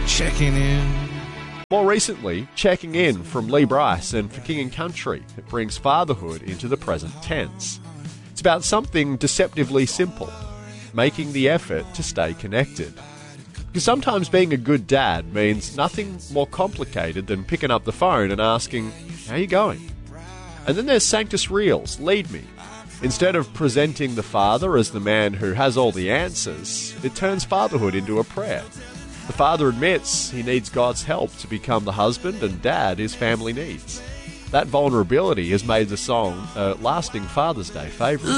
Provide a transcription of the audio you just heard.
Checking in. More recently, Checking In from Lee Bryce and For King and Country. It brings fatherhood into the present tense. It's about something deceptively simple, making the effort to stay connected. Because sometimes being a good dad means nothing more complicated than picking up the phone and asking, "How you going?" And then there's Sanctus Reels, Lead Me. Instead of presenting the father as the man who has all the answers, it turns fatherhood into a prayer. The father admits he needs God's help to become the husband and dad his family needs. That vulnerability has made the song a lasting Father's Day favourite.